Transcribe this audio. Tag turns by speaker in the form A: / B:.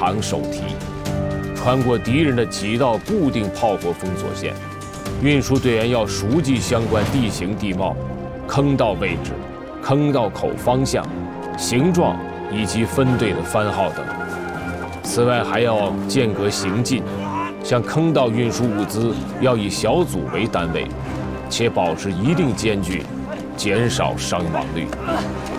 A: 扛手提，穿过敌人的几道固定炮火封锁线。运输队员要熟记相关地形地貌、坑道位置、坑道口方向、形状以及分队的番号等。此外，还要间隔行进，向坑道运输物资要以小组为单位，且保持一定间距，减少伤亡率。